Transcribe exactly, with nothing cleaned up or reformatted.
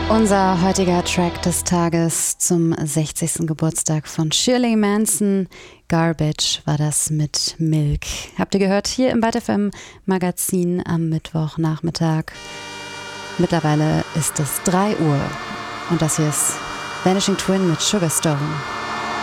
Unser heutiger Track des Tages zum sechzigsten Geburtstag von Shirley Manson. Garbage war das mit Milk. Habt ihr gehört hier im Byte F M Magazin am Mittwochnachmittag. Mittlerweile ist es drei Uhr und das hier ist Vanishing Twin mit Sugar Stone.